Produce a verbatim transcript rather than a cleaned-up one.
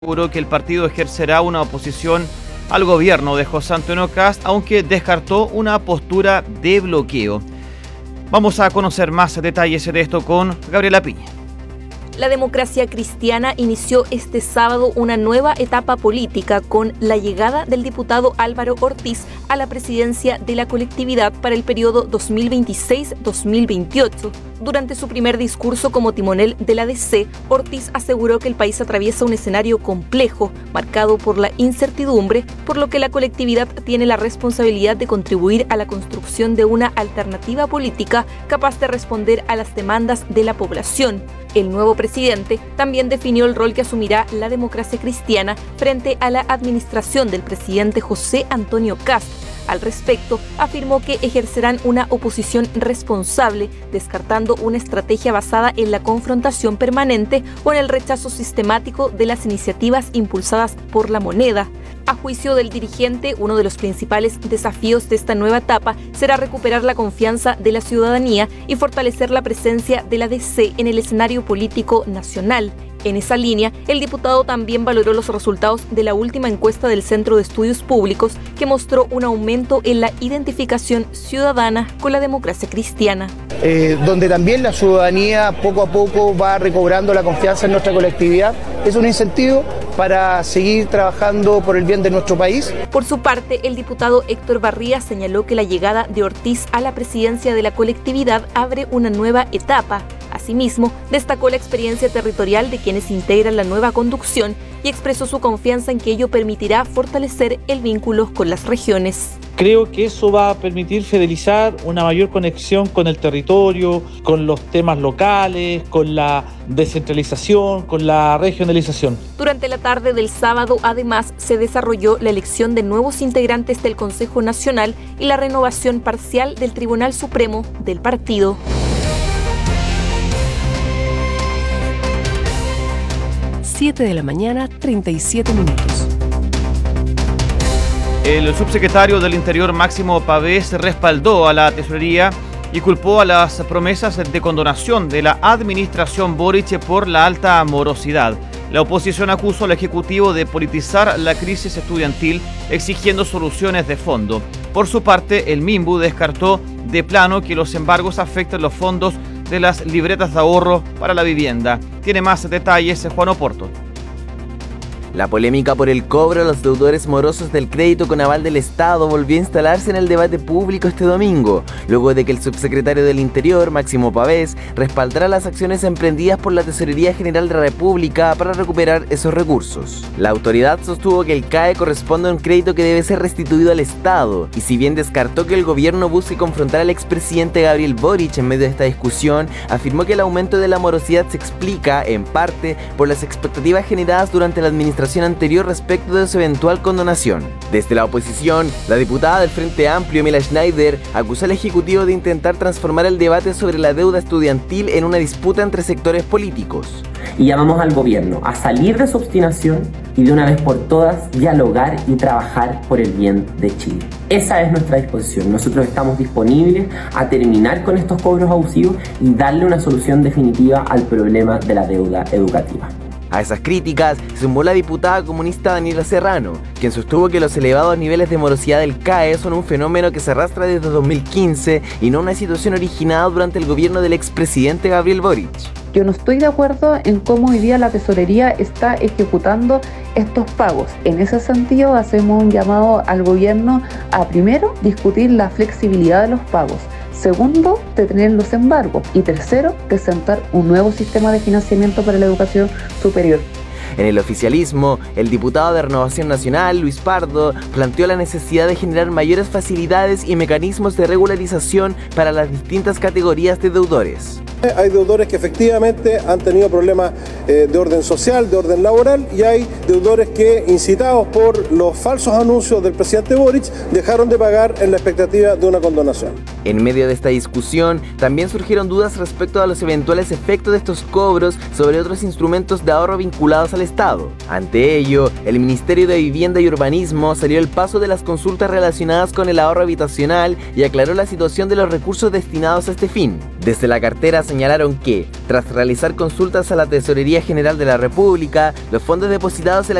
aseguró que el partido ejercerá una oposición al gobierno de José Antonio Kast, aunque descartó una postura de bloqueo. Vamos a conocer más detalles de esto con Gabriela Piña. La democracia cristiana inició este sábado una nueva etapa política con la llegada del diputado Álvaro Ortiz a la presidencia de la colectividad para el periodo dos mil veintiséis a dos mil veintiocho. Durante su primer discurso como timonel de la D C, Ortiz aseguró que el país atraviesa un escenario complejo, marcado por la incertidumbre, por lo que la colectividad tiene la responsabilidad de contribuir a la construcción de una alternativa política capaz de responder a las demandas de la población. El nuevo presidente también definió el rol que asumirá la democracia cristiana frente a la administración del presidente José Antonio Kast. Al respecto, afirmó que ejercerán una oposición responsable, descartando una estrategia basada en la confrontación permanente o en el rechazo sistemático de las iniciativas impulsadas por la moneda. A juicio del dirigente, uno de los principales desafíos de esta nueva etapa será recuperar la confianza de la ciudadanía y fortalecer la presencia de la D C en el escenario político nacional. En esa línea, el diputado también valoró los resultados de la última encuesta del Centro de Estudios Públicos, que mostró un aumento en la identificación ciudadana con la democracia cristiana. Eh, donde también la ciudadanía poco a poco va recobrando la confianza en nuestra colectividad. Es un incentivo para seguir trabajando por el bien de nuestro país. Por su parte, el diputado Héctor Barría señaló que la llegada de Ortiz a la presidencia de la colectividad abre una nueva etapa. Asimismo, destacó la experiencia territorial de quienes integran la nueva conducción y expresó su confianza en que ello permitirá fortalecer el vínculo con las regiones. Creo que eso va a permitir fidelizar una mayor conexión con el territorio, con los temas locales, con la descentralización, con la regionalización. Durante la tarde del sábado, además, se desarrolló la elección de nuevos integrantes del Consejo Nacional y la renovación parcial del Tribunal Supremo del partido. siete de la mañana, treinta y siete minutos. El subsecretario del Interior, Máximo Pavés, respaldó a la tesorería y culpó a las promesas de condonación de la administración Boric por la alta morosidad. La oposición acusó al Ejecutivo de politizar la crisis estudiantil, exigiendo soluciones de fondo. Por su parte, el Minbu descartó de plano que los embargos afecten los fondos de las libretas de ahorro para la vivienda. Tiene más detalles Juan Oporto. La polémica por el cobro a los deudores morosos del crédito con aval del Estado volvió a instalarse en el debate público este domingo, luego de que el subsecretario del Interior, Máximo Pavés, respaldara las acciones emprendidas por la Tesorería General de la República para recuperar esos recursos. La autoridad sostuvo que el C A E corresponde a un crédito que debe ser restituido al Estado, y si bien descartó que el gobierno busque confrontar al expresidente Gabriel Boric en medio de esta discusión, afirmó que el aumento de la morosidad se explica, en parte, por las expectativas generadas durante la administración anterior respecto de su eventual condonación. Desde la oposición, la diputada del Frente Amplio, Mila Schneider, acusó al Ejecutivo de intentar transformar el debate sobre la deuda estudiantil en una disputa entre sectores políticos. Y llamamos al gobierno a salir de su obstinación y de una vez por todas dialogar y trabajar por el bien de Chile. Esa es nuestra disposición. Nosotros estamos disponibles a terminar con estos cobros abusivos y darle una solución definitiva al problema de la deuda educativa. A esas críticas se sumó la diputada comunista Daniela Serrano, quien sostuvo que los elevados niveles de morosidad del C A E son un fenómeno que se arrastra desde dos mil quince y no una situación originada durante el gobierno del expresidente Gabriel Boric. Yo no estoy de acuerdo en cómo hoy día la tesorería está ejecutando estos pagos. En ese sentido, hacemos un llamado al gobierno a, primero, discutir la flexibilidad de los pagos. Segundo, detener los embargos. Y tercero, presentar un nuevo sistema de financiamiento para la educación superior. En el oficialismo, el diputado de Renovación Nacional, Luis Pardo, planteó la necesidad de generar mayores facilidades y mecanismos de regularización para las distintas categorías de deudores. Hay deudores que efectivamente han tenido problemas eh, de orden social, de orden laboral, y hay deudores que, incitados por los falsos anuncios del presidente Boric, dejaron de pagar en la expectativa de una condonación. En medio de esta discusión, también surgieron dudas respecto a los eventuales efectos de estos cobros sobre otros instrumentos de ahorro vinculados al Estado. Ante ello, el Ministerio de Vivienda y Urbanismo salió al paso de las consultas relacionadas con el ahorro habitacional y aclaró la situación de los recursos destinados a este fin. Desde la cartera señalaron que, tras realizar consultas a la Tesorería General de la República, los fondos depositados en la